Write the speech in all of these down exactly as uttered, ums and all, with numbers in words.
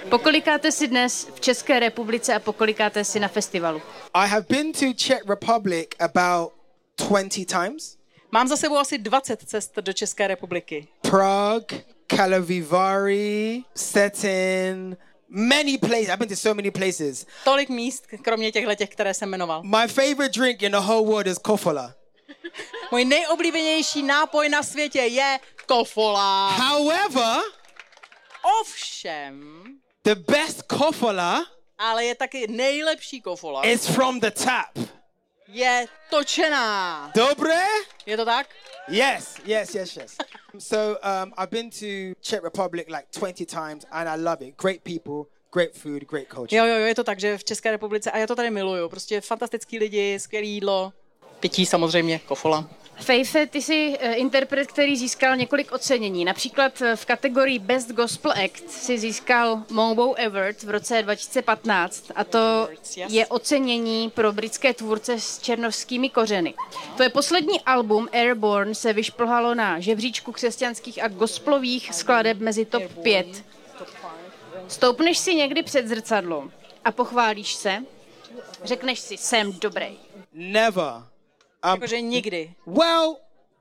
Pokolikáte si dnes v České republice a pokolikáte si na festivalu? I have been to Czech Republic about twenty times. Mám za sebou asi dvacet cest do České republiky. Prague, Karlovy Vary, Stettin, many places. I've been to so many places. Tolik míst, kromě těchto těch, které jsem jmenoval. My favorite drink in the whole world is Kofola. Můj nejoblíbenější nápoj na světě je Kofola. However, Ovšem, the best Kofola ale je taky nejlepší Kofola. is from the tap. Je točená. Dobré? Je to tak? Yes, yes, yes, yes. So um, I've been to Czech Republic like twenty times and I love it. Great people, great food, great culture. Jo, jo, jo, je to tak, že v České republice, a já to tady miluju, prostě fantastický lidi, skvělý jídlo, pití samozřejmě, Kofola. Fejfe, ty jsi uh, interpret, který získal několik ocenění. Například v kategorii Best Gospel Act si získal Mobo Award v roce dva tisíce patnáct a to je ocenění pro britské tvůrce s černovskými kořeny. Tvoje poslední album Airborne se vyšplhalo na žebříčku křesťanských a gospelových skladeb mezi top pět. Stoupneš si někdy před zrcadlo a pochválíš se? Řekneš si, jsem dobrý. Never. Um, Jakože nikdy. well,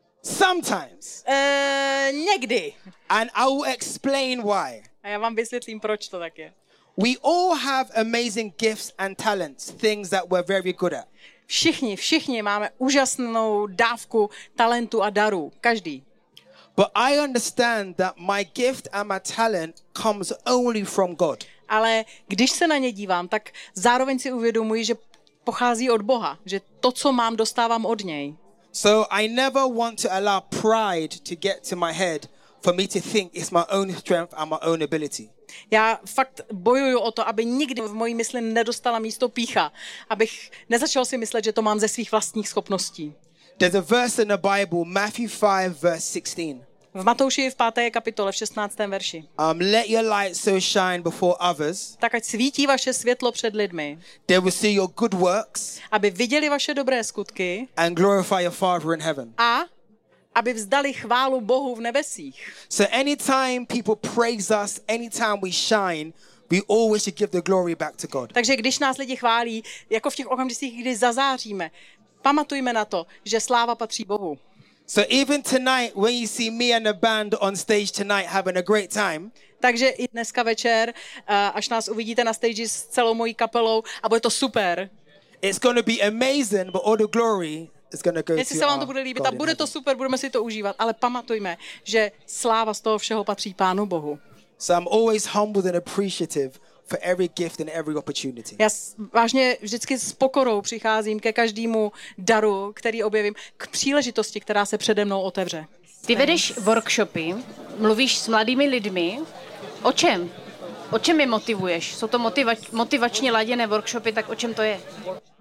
sometimes. Uh, někdy. And I will explain why. A já vám vysvětlím, proč to tak je. We all have amazing gifts and talents, things that we're very good at. Všichni, všichni máme úžasnou dávku talentu a darů. Každý. But I understand that my gift and my talent comes only from God. Ale když se na ně dívám, tak zároveň si uvědomuji, že pochází od Boha, že to, co mám, dostávám od něj. So I never want to allow pride to get to my head for me to think it's my own strength and my own ability. Já fakt bojuju o to, aby nikdy v mojí mysli nedostala místo pýcha, abych nezačal si myslet, že to mám ze svých vlastních schopností. There's a verse in the Bible, Matthew five, verse sixteen. V Matouši v páté kapitole v šestnáctém verši. Um, let your light so shine before others. Tak ať svítí vaše světlo před lidmi, They will see your good works aby viděli vaše dobré skutky and glorify your Father in heaven. a aby vzdali chválu Bohu v nebesích. So anytime people praise us, anytime we shine, we always should give the glory back to God. Takže když nás lidi chválí, jako v těch okamžicích, kdy zazáříme, pamatujme na to, že sláva patří Bohu. So even tonight, when you see me and the band on stage tonight having a great time, Takže i dneska večer, až nás uvidíte na stage s celou mojí kapelou a bude to super. it's going to be amazing, but all the glory is going to go Jestli to se vám to our bude líbit God a in bude to heaven. super, budeme si to užívat, ale pamatujme, že sláva z toho všeho patří Pánu Bohu. So I'm always humbled and appreciative for every gift and every opportunity. Já s- vážně vždycky s pokorou přicházím ke každému daru, který objevím, k příležitosti, která se přede mnou otevře. Ty vedeš workshopy, mluvíš s mladými lidmi. O čem? O čem je motivuješ? Jsou to motivač, motivačně laděné workshopy, tak o čem to je?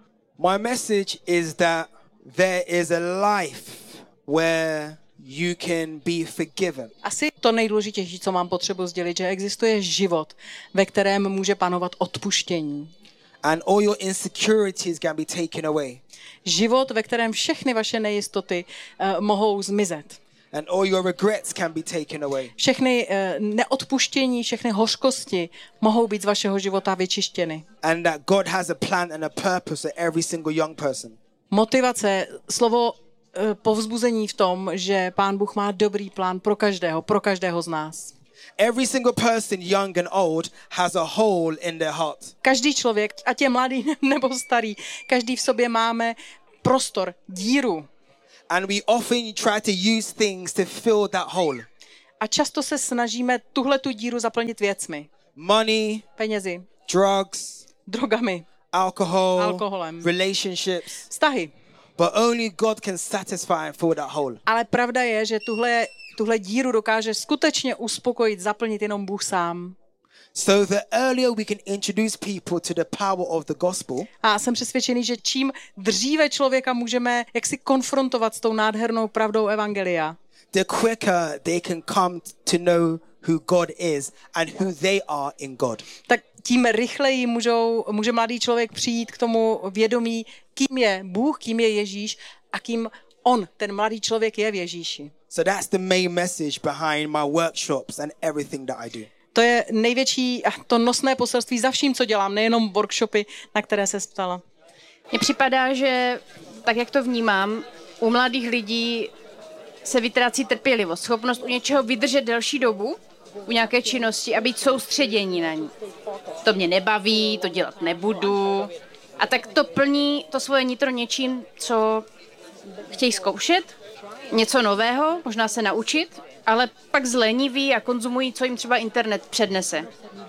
My message is that there is a life where you can be forgiven. Asi to nejdůležitější, co mám potřebu sdělit, že existuje život, ve kterém může panovat odpuštění. And all your insecurities can be taken away. Život, ve kterém všechny vaše nejistoty uh, mohou zmizet. And all your regrets can be taken away. Všechny uh, neodpuštění, všechny hořkosti mohou být z vašeho života vyčištěny. And that God has a plan and a purpose for every single young person. Motivace, slovo uh, povzbuzení v tom, že Pán Bůh má dobrý plán pro každého, pro každého z nás. Every single person, young and old, has a hole in their heart. Každý člověk, ať je mladý nebo starý, každý v sobě máme prostor, díru. And we often try to use things to fill that hole. A často se snažíme tuhle tu díru zaplnit věcmi. Money, Penězi, drugs, drogami, alcohol, Alkoholem. relationships. vztahy. But only God can satisfy and fill that hole. Ale pravda je, že tuhle, tuhle díru dokáže skutečně uspokojit, zaplnit jenom Bůh sám. So the earlier we can introduce people to the power of the gospel, A jsem přesvědčený, že čím dříve člověka můžeme jaksi konfrontovat s tou nádhernou pravdou evangelia, the quicker they can come to know who God is and who they are in God. tak tím rychleji můžou, může mladý člověk přijít k tomu vědomí, kým je Bůh, kým je Ježíš a kým on, ten mladý člověk, je v Ježíši. So that's the main message behind my workshops and everything that I do. To je největší, to nosné poselství za vším, co dělám, nejenom workshopy, na které se ptala. Mně připadá, že tak, jak to vnímám, u mladých lidí se vytrácí trpělivost, schopnost u něčeho vydržet delší dobu, u nějaké činnosti a být soustředění na ní. To mě nebaví, to dělat nebudu. A tak to plní to svoje nitro něčím, co chtějí zkoušet, něco nového, možná se naučit, ale pak zleniví a konzumují, co jim třeba internet přednese,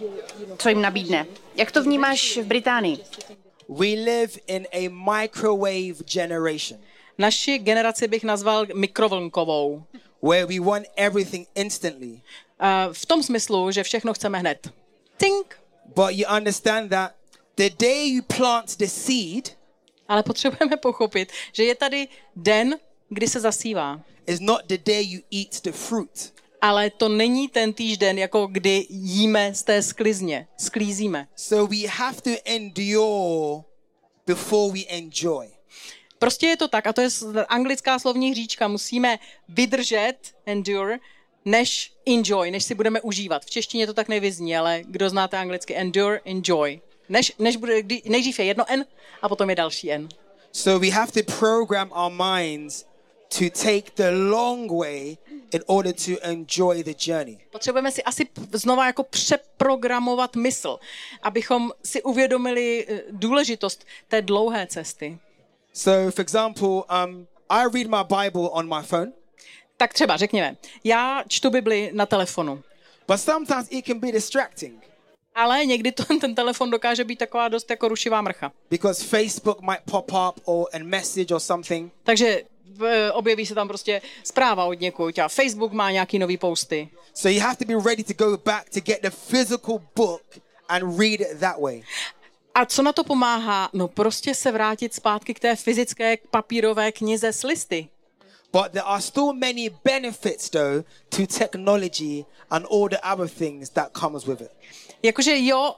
co jim nabídne. Jak to vnímáš v Británii? We live in a microwave generation. Naši generaci bych nazval mikrovlnkovou. Where we want everything instantly. Uh, v tom smyslu, že všechno chceme hned. Tink. But you understand that the day you plant the seed, ale potřebujeme pochopit, že je tady den, kdy se zasívá. Is not the day you eat the fruit. Ale to není ten týž den, jako kdy jíme z té sklizně, sklízíme. So we have to endure before we enjoy. Prostě je to tak, a to je anglická slovní hříčka, musíme vydržet, endure, než enjoy, než si budeme užívat. V češtině to tak nevyzní, ale kdo znáte anglicky, endure, enjoy. Než, než bude, kdy, nejdřív je jedno N a potom je další N. So we have to program our minds to take the long way in order to enjoy the journey. Potřebujeme si asi znova jako přeprogramovat mysl, abychom si uvědomili důležitost té dlouhé cesty. So, for example, um, I read my Bible on my phone. Tak třeba, řekněme, já čtu Bibli na telefonu. But sometimes it can be distracting. Ale někdy to, ten telefon dokáže být taková dost jako rušivá mrcha. Because Facebook might pop up or a message or something. Takže objeví se tam prostě zpráva od někud a Facebook má nějaký nový posty. So you have to be ready to go back to get the physical book and read it that way. A co na to pomáhá? No prostě se vrátit zpátky k té fyzické papírové knize s listy. But there are still many benefits though to technology and all the other things that comes with it. Jakože jo,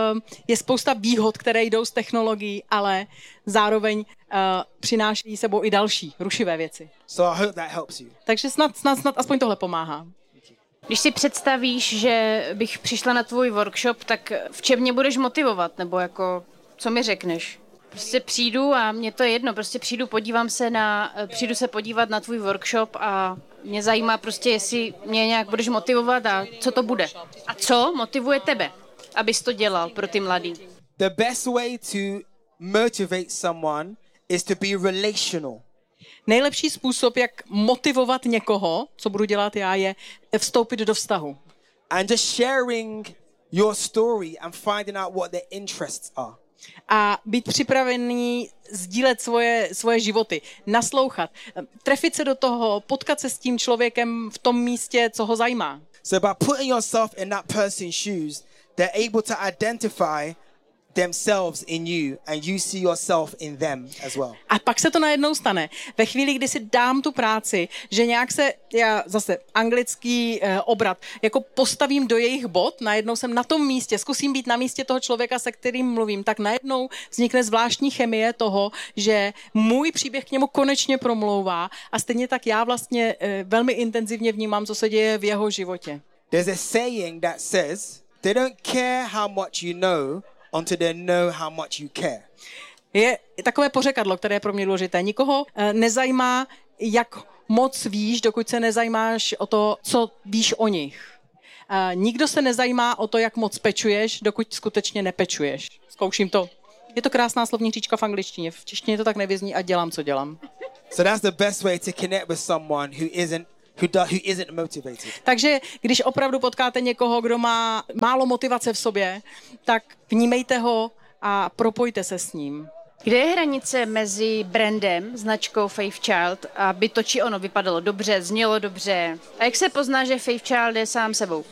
je spousta výhod, které jdou z technologií, ale zároveň přináší sebou i další rušivé věci. So I hope that helps you. Takže snad, snad, snad aspoň tohle pomáhá. Když si představíš, že bych přišla na tvůj workshop, tak v čem mě budeš motivovat? Nebo jako, co mi řekneš? Prostě přijdu a mě to je jedno, prostě přijdu, podívám se na, přijdu se podívat na tvůj workshop a mě zajímá prostě, jestli mě nějak budeš motivovat a co to bude. A co motivuje tebe, abys to dělal pro ty mladý? The best way to motivate someone is to be relational. Nejlepší způsob, jak motivovat někoho, co budu dělat já, je vstoupit do vztahu. And just sharing your story and finding out what their interests are. A být připravený sdílet svoje, svoje životy, naslouchat, trefit se do toho, potkat se s tím člověkem v tom místě, co ho zajímá. So by putting yourself in that person's shoes, they're able to identify themselves in you and you see yourself in them as well. A pak se to najednou stane. Ve chvíli, kdy si dám tu práci, že nějak se, já zase anglický eh, obrat, jako postavím do jejich bod, najednou jsem na tom místě, zkusím být na místě toho člověka, se kterým mluvím, tak najednou vznikne zvláštní chemie toho, že můj příběh k němu konečně promlouvá a stejně tak já vlastně eh, velmi intenzivně vnímám, co se děje v jeho životě. There's a saying that says, they don't care how much you know until they know how much you care. Je takové pořekadlo, které je pro mě důležité. Nikoho nezajímá, jak moc víš, dokud se nezajímáš o to, co víš o nich. Nikdo se nezajímá o to, jak moc pečuješ, dokud skutečně nepečuješ. Zkouším to. Je to krásná slovní hříčka v angličtině. V češtině to tak nevyzní a dělám, co dělám. So that's the best way to connect with someone who isn't Who, do, who isn't motivated. Takže když opravdu potkáte někoho, kdo má málo motivace v sobě, tak vnímejte ho a propojte se s ním. Kde je hranice mezi brandem, značkou Faith Child, aby to či ono vypadalo dobře, znělo dobře? A jak se pozná, že Faith Child je sám sebou?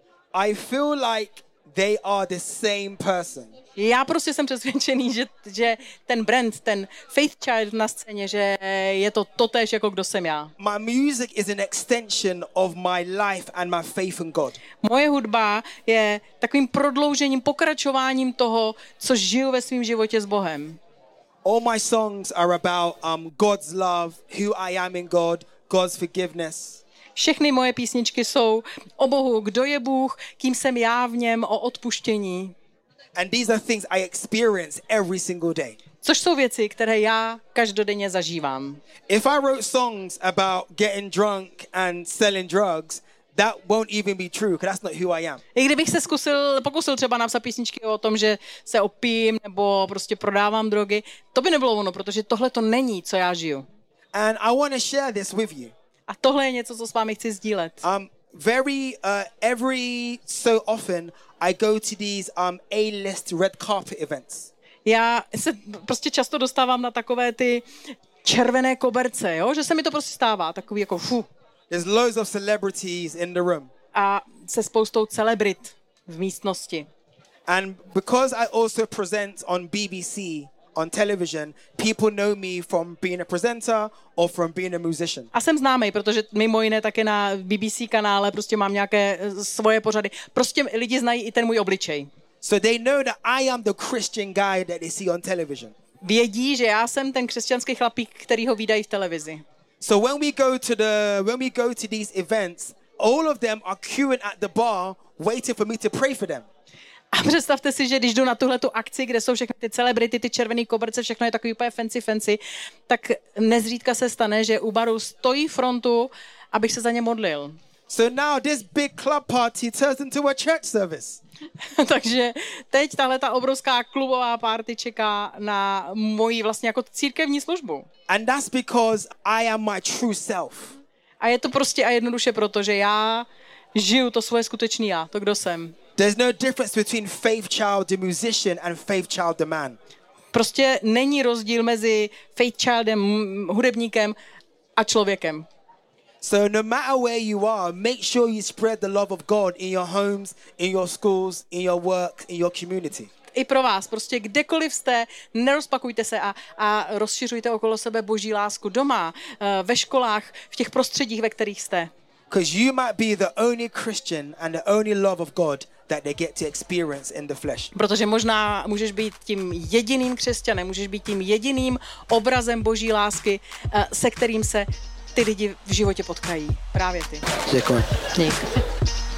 I feel like they are the same person. Já prostě jsem přesvědčený, že, že ten brand, ten Faith Child na scéně, že je to totéž, jako kdo jsem já. My music is an extension of my life and my faith in God. Moje hudba je takovým prodloužením, pokračováním toho, co žiju ve svém životě s Bohem. All my songs are about um, God's love, who I am in God, God's forgiveness. Všechny moje písničky jsou o Bohu, kdo je Bůh, kým jsem já v něm, o odpuštění. And these are things I experience every single day. Což jsou věci, které já každodenně zažívám. If I wrote songs about getting drunk and selling drugs, that won't even be true, because that's not who I am. I kdybych se zkusil, pokusil třeba napsat písničky o tom, že se opím nebo prostě prodávám drogy, to by nebylo ono, protože tohle to není, co já žiju. And I want to share this with you. A tohle je něco, co s vámi chci sdílet. Um, very, uh, every so often I go to these um, A-list red carpet events. Já se prostě často dostávám na takové ty červené koberce, jo? Že se mi to prostě stává, takový jako fu. There's loads of celebrities in the room. A se spoustou celebrit v místnosti. And because I also present on B B C, on television, people know me from being a presenter or from being a musician. A jsem známý, protože mimo jiné také na B B C kanále prostě mám nějaké svoje pořady. Prostě lidi znají i ten můj obličej. So they know that I am the Christian guy that they see on television. Vědí, že já jsem ten křesťanský chlapík, který ho vídají v televizi. So when we go to the when we go to these events, all of them are queuing at the bar waiting for me to pray for them. A představte si, že když jdu na tuhletu akci, kde jsou všechny ty celebrity, ty červený koberce, všechno je takový úplně fancy fancy, tak nezřídka se stane, že u baru stojí frontu, abych se za ně modlil. So now this big club party turns into a church service. Takže teď tahle ta obrovská klubová party čeká na moji vlastně jako církevní službu. And that's because I am my true self. A je to prostě a jednoduše proto, že já žiju to svoje skutečný já, to kdo jsem. There's no difference between Faith Child the musician and Faith Child the man. Prostě není rozdíl mezi Faith Childem, hudebníkem a člověkem. So no matter where you are, make sure you spread the love of God in your homes, in your schools, in your work, in your community. I pro vás, prostě kdekoliv jste, nerozpakujte se a, a rozšiřujte okolo sebe boží lásku doma, ve školách, v těch prostředích, ve kterých jste. Because you might be the only Christian and the only love of God that they get to experience in the flesh. Protože možná můžeš být tím jediným křesťanem, můžeš být tím jediným obrazem boží lásky, se kterým se ty lidi v životě potkají. Právě ty. Děkuji. Dík.